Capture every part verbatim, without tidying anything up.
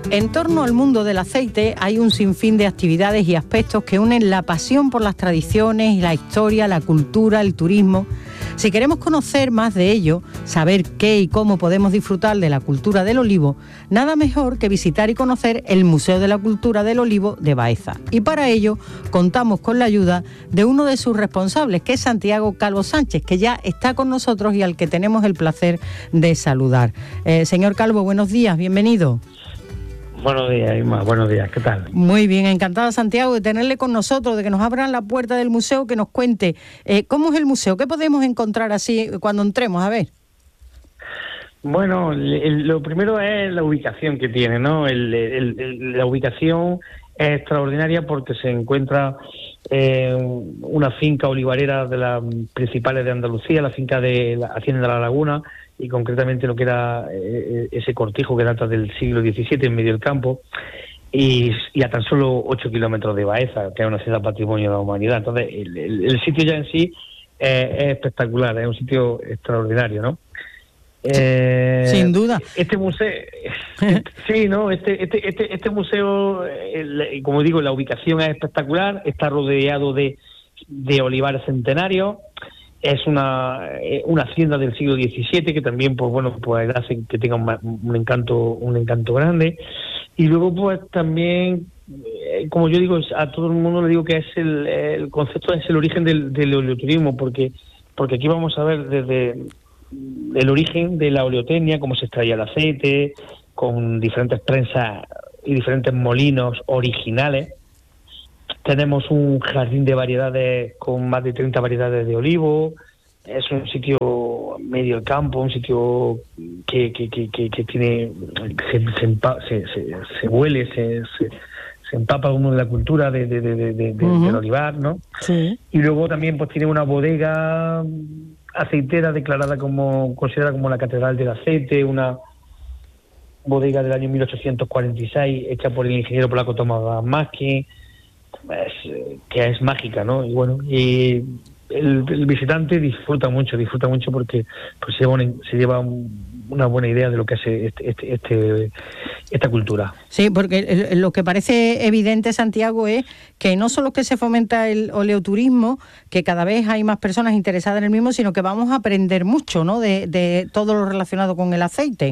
En torno al mundo del aceite hay un sinfín de actividades y aspectos que unen la pasión por las tradiciones, la historia, la cultura, el turismo. Si queremos conocer más de ello, saber qué y cómo podemos disfrutar de la cultura del olivo, nada mejor que visitar y conocer el Museo de la Cultura del Olivo de Baeza. Y para ello contamos con la ayuda de uno de sus responsables, que es Santiago Calvo Sánchez, que ya está con nosotros y al que tenemos el placer de saludar. Eh, señor Calvo, buenos días, bienvenido. Buenos días, Isma. Buenos días. ¿Qué tal? Muy bien, encantada, Santiago, de tenerle con nosotros, de que nos abran la puerta del museo, que nos cuente eh, cómo es el museo, qué podemos encontrar así cuando entremos, a ver. Bueno, el, lo primero es la ubicación que tiene, ¿no? El, el, el, la ubicación es extraordinaria porque se encuentra eh, una finca olivarera de las principales de Andalucía, la finca de la Hacienda de la Laguna, y concretamente lo que era eh, ese cortijo que data del siglo diecisiete en medio del campo, y, y a tan solo ocho kilómetros de Baeza, que es una ciudad patrimonio de la humanidad. Entonces, el, el, el sitio ya en sí eh, es espectacular, es un sitio extraordinario, ¿no? Eh, Sin duda. Este museo, sí, no, este, este, este, este museo, el, como digo, la ubicación es espectacular, está rodeado de, de olivares centenarios. Es una una hacienda del siglo diecisiete que también, pues bueno, pues hace que tenga un, un encanto un encanto grande. Y luego, pues también, eh, como yo digo, a todo el mundo le digo que es el, el concepto es el origen del, del oleoturismo, porque porque aquí vamos a ver desde el origen de la oleotecnia, cómo se extraía el aceite, con diferentes prensas y diferentes molinos originales. Tenemos un jardín de variedades con más de treinta variedades de olivo. Es un sitio medio del campo, un sitio que que, que, que, que tiene se se, empa, se, se, se huele, se, se, se empapa uno de la cultura de, de, de, de, de uh-huh. del olivar, ¿no? Sí. Y luego también pues tiene una bodega aceitera declarada como considerada como la catedral del aceite, una bodega del año mil ochocientos cuarenta y seis hecha por el ingeniero polaco Tomás Maskin. Es, que es mágica, ¿no? Y bueno, y el, el visitante disfruta mucho, disfruta mucho porque pues se lleva, una, se lleva un, una buena idea de lo que es este, este, este, esta cultura. Sí, porque lo que parece evidente, Santiago, es que no solo que se fomenta el oleoturismo, que cada vez hay más personas interesadas en el mismo, sino que vamos a aprender mucho, ¿no? De, de todo lo relacionado con el aceite.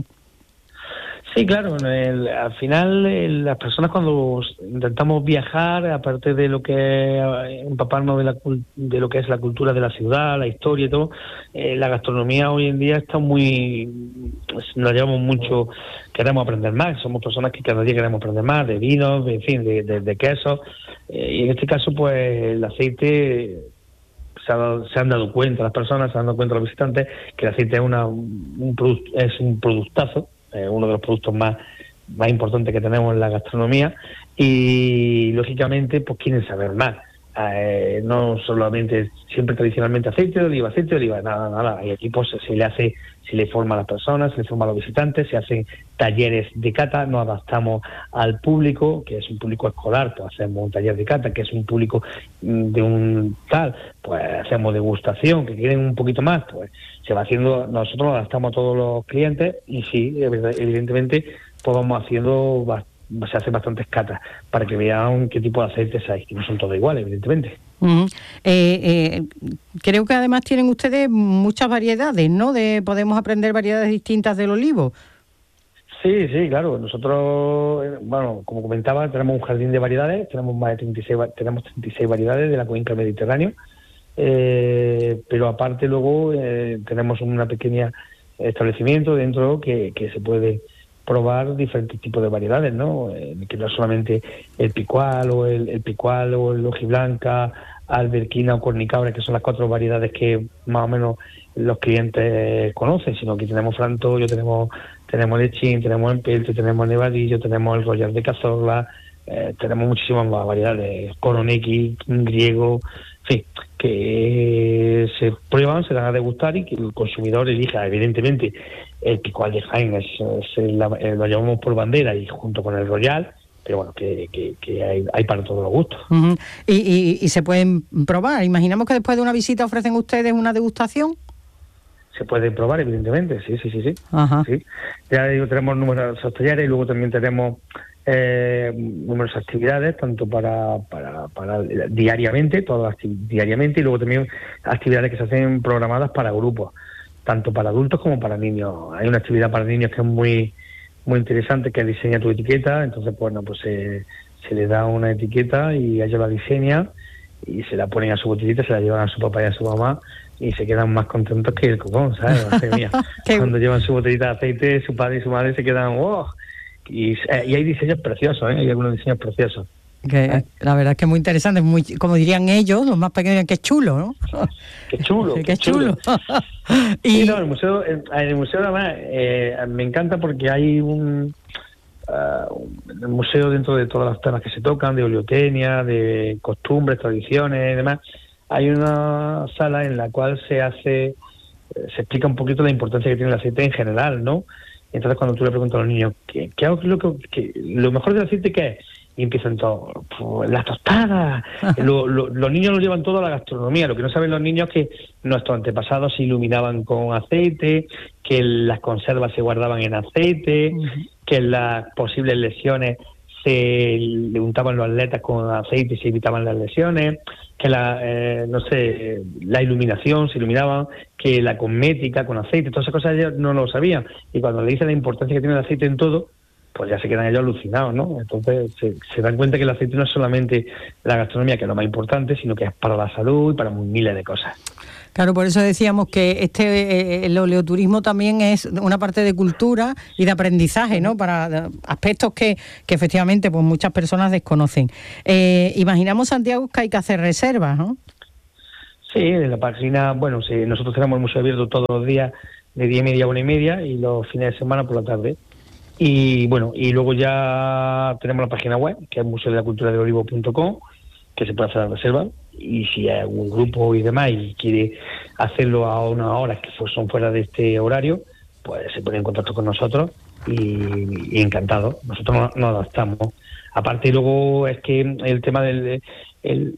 Sí, claro. El, al final, el, las personas cuando intentamos viajar, aparte de lo que empaparnos de, la, de lo que es la cultura de la ciudad, la historia y todo, eh, la gastronomía hoy en día está muy, nos llevamos mucho, queremos aprender más. Somos personas que cada día queremos aprender más de vinos, de, en fin, de, de, de quesos. Eh, y en este caso, pues, el aceite se, ha, se han dado cuenta las personas, se han dado cuenta los visitantes que el aceite es una, un producto, es un productazo. Eh, uno de los productos más más importantes que tenemos en la gastronomía, y lógicamente pues quieren saber más, eh, no solamente siempre tradicionalmente aceite de oliva, aceite de oliva, nada, nada, y aquí pues se le hace, se le forma a las personas, se le forma a los visitantes, se hacen talleres de cata, nos adaptamos al público, que es un público escolar, pues hacemos un taller de cata, que es un público de un tal, pues hacemos degustación, que quieren un poquito más, pues se va haciendo, nosotros nos adaptamos a todos los clientes, y sí, evidentemente, pues vamos haciendo, se hacen bastantes catas para que vean qué tipo de aceites hay, que no son todos iguales, evidentemente. Uh-huh. eh, eh, creo que además tienen ustedes muchas variedades, ¿no? De podemos aprender variedades distintas del olivo. Sí, sí, claro. Nosotros, bueno, como comentaba, tenemos un jardín de variedades, tenemos más de treinta y seis, tenemos treinta y seis variedades de la cuenca del Mediterráneo, eh, pero aparte luego eh, tenemos una pequeña establecimiento dentro que, que se puede probar diferentes tipos de variedades, ¿no? Eh, que no solamente el picual o el, el picual o el hojiblanca, alberquina o cornicabra, que son las cuatro variedades que más o menos los clientes conocen, sino que tenemos frantoio, tenemos tenemos lechín, tenemos empelte, tenemos nevadillo, tenemos el Royal de Cazorla, eh, tenemos muchísimas más variedades, coronequi, griego, en fin, que se prueban, se dan a degustar y que el consumidor elija. Evidentemente el picual de Jaén es, es el, el, lo llamamos por bandera y junto con el Royal, pero bueno, que, que, que hay, hay para todos los gustos. Uh-huh. y, y, y se pueden probar. Imaginamos que después de una visita ofrecen ustedes una degustación. se puede probar, evidentemente, sí, sí, sí, sí. Ajá. sí. Ya digo, tenemos numerosos talleres y luego también tenemos eh, numerosas actividades, tanto para, para, para diariamente, todas diariamente, y luego también actividades que se hacen programadas para grupos, tanto para adultos como para niños. Hay una actividad para niños que es muy muy interesante, que es diseña tu etiqueta. Entonces, bueno, pues eh, se le da una etiqueta y ella la diseña y se la ponen a su botellita, se la llevan a su papá y a su mamá y se quedan más contentos que el cocón, ¿sabes? Mía, cuando llevan su botellita de aceite, su padre y su madre se quedan ¡oh! Y, eh, y hay diseños preciosos, ¿eh? Hay algunos diseños preciosos. Que, ¿eh? La verdad es que es muy interesante, muy, como dirían ellos, los más pequeños, que es chulo, ¿no? Qué chulo, qué, qué chulo. chulo. y... Sí, no, el museo, en el museo además eh, me encanta porque hay un, uh, un museo dentro de todas las temas que se tocan, de oleotecnia, de costumbres, tradiciones y demás. Hay una sala en la cual se hace, se explica un poquito la importancia que tiene el aceite en general, ¿no? Entonces cuando tú le preguntas a los niños, ¿qué, qué, lo, que, qué lo mejor del aceite qué es? Y empiezan todos, pues, las tostadas. lo, lo, los niños lo llevan todo a la gastronomía. Lo que no saben los niños es que nuestros antepasados se iluminaban con aceite, que las conservas se guardaban en aceite, uh-huh. que las posibles lesiones se le untaban los atletas con aceite y se evitaban las lesiones, que la, eh, no sé, la iluminación se iluminaban, que la cosmética con aceite, todas esas cosas ellos no lo sabían. Y cuando le dicen la importancia que tiene el aceite en todo, pues ya se quedan ellos alucinados, ¿no? Entonces se, se dan cuenta que el aceite no es solamente la gastronomía, que es lo más importante, sino que es para la salud y para miles de cosas. Claro, por eso decíamos que este el oleoturismo también es una parte de cultura y de aprendizaje, ¿no? Para aspectos que, que efectivamente pues muchas personas desconocen. Eh, imaginamos, Santiago, que hay que hacer reservas, ¿no? Sí, en la página, bueno, sí, nosotros tenemos el museo abierto todos los días de diez y media a una y media y los fines de semana por la tarde. Y bueno, y luego ya tenemos la página web, que es museo de la cultura de olivo punto com, que se puede hacer la reserva, y si hay algún grupo y demás y quiere hacerlo a unas horas que son fuera de este horario, pues se pone en contacto con nosotros y, y encantado. Nosotros nos, nos adaptamos. Aparte, luego es que el tema del el,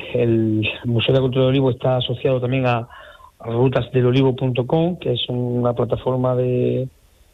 el Museo de la Cultura de Olivo está asociado también a, a rutas del olivo punto com, que es una plataforma de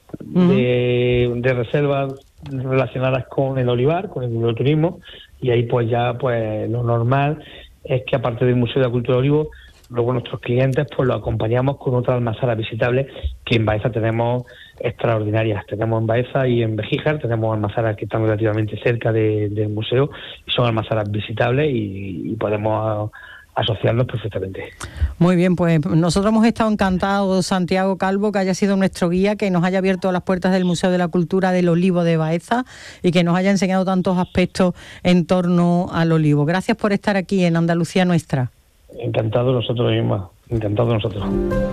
De, de reservas relacionadas con el olivar, con el olivoturismo, y ahí pues ya pues lo normal es que aparte del Museo de la Cultura de Olivo, luego nuestros clientes pues lo acompañamos con otras almazaras visitables que en Baeza tenemos extraordinarias. Tenemos en Baeza y en Bejíjar, tenemos almazaras que están relativamente cerca de, del museo y son almazaras visitables y, y podemos asociarnos perfectamente. Muy bien, pues nosotros hemos estado encantados, Santiago Calvo, que haya sido nuestro guía, que nos haya abierto las puertas del Museo de la Cultura del Olivo de Baeza y que nos haya enseñado tantos aspectos en torno al olivo. Gracias por estar aquí en Andalucía Nuestra. Encantado nosotros mismos, encantado nosotros.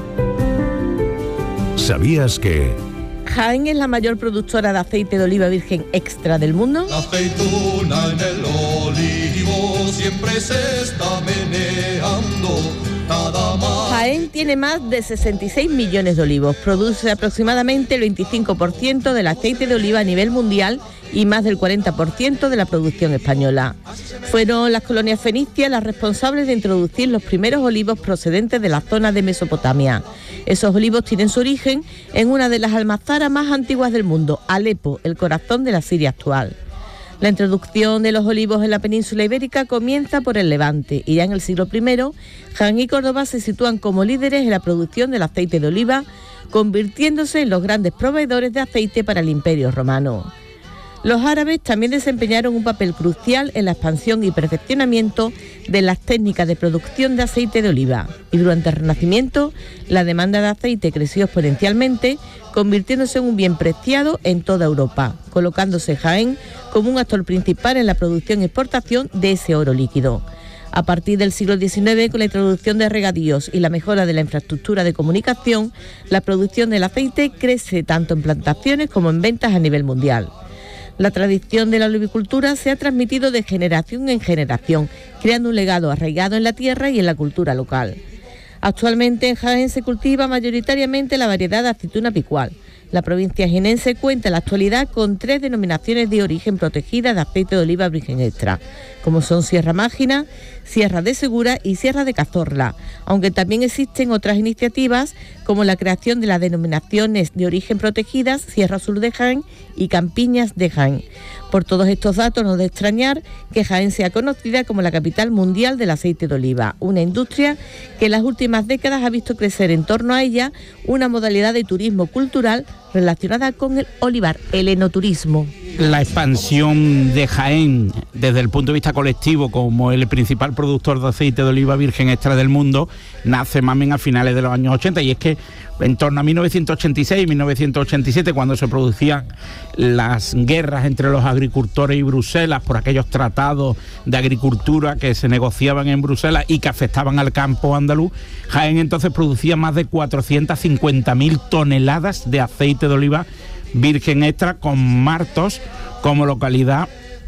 ¿Sabías que Jaén es la mayor productora de aceite de oliva virgen extra del mundo? La aceituna en el olivo siempre se está meneando, nada más. Jaén tiene más de sesenta y seis millones de olivos, produce aproximadamente el veinticinco por ciento del aceite de oliva a nivel mundial y más del cuarenta por ciento de la producción española. Fueron las colonias fenicias las responsables de introducir los primeros olivos procedentes de la zona de Mesopotamia. Esos olivos tienen su origen en una de las almazaras más antiguas del mundo, Alepo, el corazón de la Siria actual. La introducción de los olivos en la península ibérica comienza por el Levante y ya en el siglo primero, Jaén y Córdoba se sitúan como líderes en la producción del aceite de oliva, convirtiéndose en los grandes proveedores de aceite para el Imperio Romano. Los árabes también desempeñaron un papel crucial en la expansión y perfeccionamiento de las técnicas de producción de aceite de oliva. Y durante el Renacimiento, la demanda de aceite creció exponencialmente, convirtiéndose en un bien preciado en toda Europa, colocándose Jaén como un actor principal en la producción y exportación de ese oro líquido. A partir del siglo diecinueve, con la introducción de regadíos y la mejora de la infraestructura de comunicación, la producción del aceite crece tanto en plantaciones como en ventas a nivel mundial. La tradición de la olivicultura se ha transmitido de generación en generación, creando un legado arraigado en la tierra y en la cultura local. Actualmente en Jaén se cultiva mayoritariamente la variedad de aceituna picual, La provincia jienense cuenta en la actualidad con tres denominaciones de origen protegidas de aceite de oliva virgen extra, como son Sierra Mágina, Sierra de Segura y Sierra de Cazorla, aunque también existen otras iniciativas como la creación de las denominaciones de origen protegidas Sierra Sur de Jaén y Campiñas de Jaén. Por todos estos datos no es de extrañar que Jaén sea conocida como la capital mundial del aceite de oliva, una industria que en las últimas décadas ha visto crecer en torno a ella una modalidad de turismo cultural relacionada con el olivar, el enoturismo. La expansión de Jaén desde el punto de vista colectivo como el principal productor de aceite de oliva virgen extra del mundo nace más bien a finales de los años ochenta, y es que en torno a mil novecientos ochenta y seis y mil novecientos ochenta y siete, cuando se producían las guerras entre los agricultores y Bruselas por aquellos tratados de agricultura que se negociaban en Bruselas y que afectaban al campo andaluz, Jaén entonces producía más de cuatrocientas cincuenta mil toneladas de aceite de oliva virgen extra, con Martos como localidad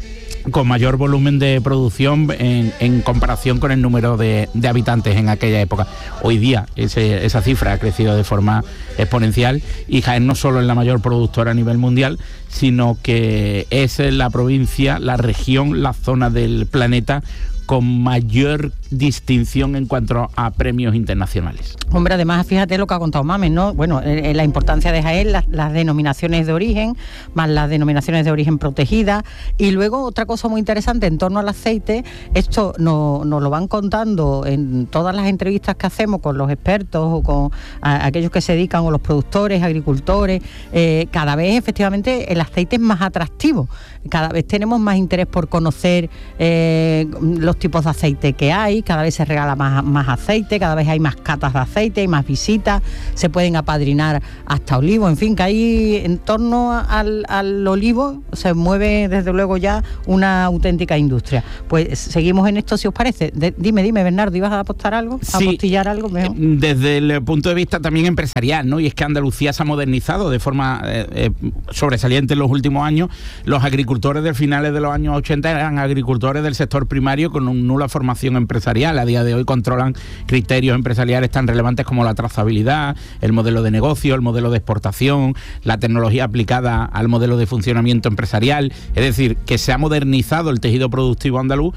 con mayor volumen de producción en, en comparación con el número de, de habitantes en aquella época. Hoy día ese, esa cifra ha crecido de forma exponencial y Jaén no solo es la mayor productora a nivel mundial, sino que es la provincia, la región, la zona del planeta con mayor distinción en cuanto a premios internacionales. Hombre, además, fíjate lo que ha contado Mames, ¿no? Bueno, eh, la importancia de Jaén, las, las denominaciones de origen, más las denominaciones de origen protegidas, y luego otra cosa muy interesante en torno al aceite, esto nos no lo van contando en todas las entrevistas que hacemos con los expertos o con a, aquellos que se dedican, o los productores, agricultores, eh, cada vez efectivamente el aceite es más atractivo, cada vez tenemos más interés por conocer eh, los tipos de aceite que hay, cada vez se regala más, más aceite, cada vez hay más catas de aceite, hay más visitas, se pueden apadrinar hasta olivos, en fin, que hay en torno al, al olivo se mueve desde luego ya una auténtica industria. Pues seguimos en esto, si os parece. De, dime, dime, Bernardo, ¿ibas a apostar algo? ¿A sí, apostillar algo? Mejor. Desde el punto de vista también empresarial, ¿no? Y es que Andalucía se ha modernizado de forma eh, eh, sobresaliente en los últimos años. Los agricultores de finales de los años ochenta eran agricultores del sector primario con un nula formación empresarial. A día de hoy controlan criterios empresariales tan relevantes como la trazabilidad, el modelo de negocio, el modelo de exportación, la tecnología aplicada al modelo de funcionamiento empresarial. Es decir, que se ha modernizado el tejido productivo andaluz,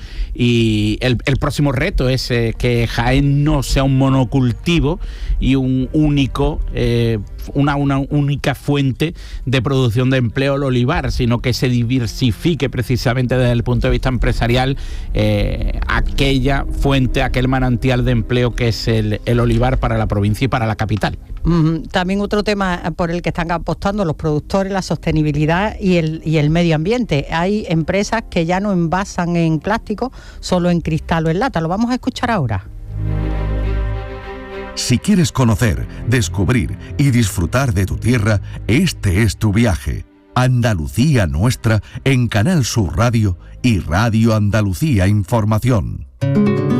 y el, el próximo reto es eh, que Jaén no sea un monocultivo y un único eh, Una, una única fuente de producción de empleo el olivar, sino que se diversifique precisamente desde el punto de vista empresarial eh, aquella fuente, aquel manantial de empleo que es el, el olivar para la provincia y para la capital. También otro tema por el que están apostando los productores, la sostenibilidad y el, y el medio ambiente. Hay empresas que ya no envasan en plástico, solo en cristal o en lata. Lo vamos a escuchar ahora. Si quieres conocer, descubrir y disfrutar de tu tierra, este es tu viaje. Andalucía Nuestra en Canal Sur Radio y Radio Andalucía Información.